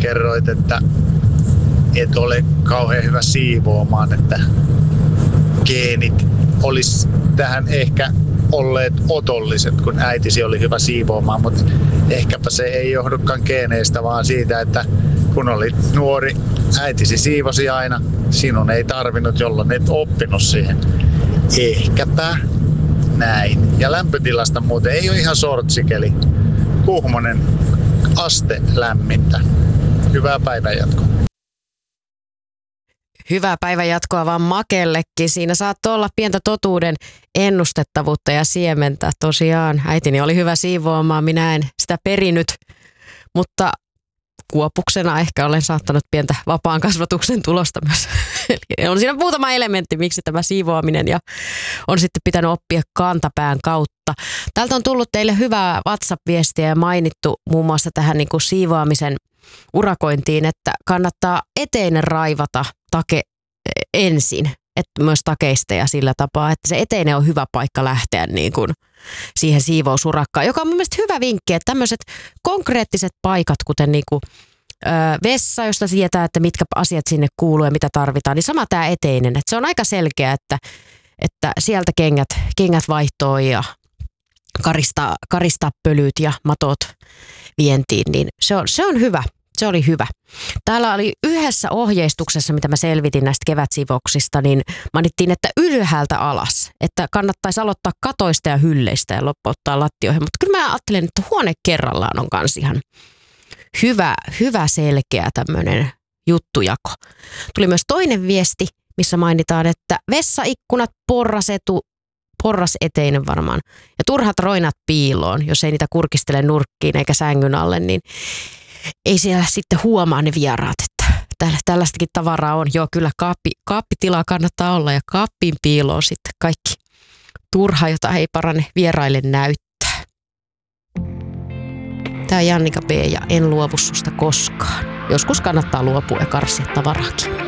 kerroit, että et ole kauhean hyvä siivoamaan, että geenit olisi tähän ehkä olleet otolliset, kun äitisi oli hyvä siivoamaan, mutta ehkäpä se ei johdukaan geeneistä, vaan siitä, että kun olit nuori, äitisi siivosi aina, sinun ei tarvinnut, jolloin et oppinut siihen. Ehkäpä näin. Ja lämpötilasta muuten ei ole ihan sortsikeli. Kuhmonen aste lämmintä. Hyvää päivänjatkoa. Hyvää päivänjatkoa vaan Makellekin. Siinä saattoi olla pientä totuuden ennustettavuutta ja siementä. Tosiaan äitini oli hyvä siivoamaan, minä en sitä perinyt, mutta kuopuksena ehkä olen saattanut pientä vapaan kasvatuksen tulosta myös. Eli on siinä muutama elementti, miksi tämä siivoaminen ja on sitten pitänyt oppia kantapään kautta. Täältä on tullut teille hyvää WhatsApp-viestiä ja mainittu muun muassa tähän niin kuin siivoamisen urakointiin, että kannattaa eteinen raivata ensin, että myös takeista ja sillä tapaa, että se eteinen on hyvä paikka lähteä niin kuin siihen siivousurakkaan, joka on mun mielestä hyvä vinkki, että tämmöiset konkreettiset paikat, kuten niin kuin vessa, josta tietää, että mitkä asiat sinne kuuluu ja mitä tarvitaan, niin sama tämä eteinen, että se on aika selkeä, että sieltä kengät vaihtoo ja karistaa pölyt ja matot vientiin, niin se on hyvä. Se oli hyvä. Täällä oli yhdessä ohjeistuksessa, mitä mä selvitin näistä kevätsiivouksista, niin mainittiin, että ylhäältä alas. Että kannattaisi aloittaa katoista ja hylleistä ja loppuuttaa lattioihin. Mutta kyllä mä ajattelen, että huone kerrallaan on kans ihan hyvä selkeä tämmöinen juttujako. Tuli myös toinen viesti, missä mainitaan, että vessaikkunat, porraseteinen varmaan ja turhat roinat piiloon, jos ei niitä kurkistele nurkkiin eikä sängyn alle, niin ei siellä sitten huomaa ne vieraat, että tällaistakin tavaraa on. Joo, kyllä kaappitilaa kannattaa olla ja kaappiin piiloon sitten kaikki turha, jota ei parane vieraille näyttää. Tämä on Jannika B. ja en luovu susta koskaan. Joskus kannattaa luopua ja karsia tavaraakin.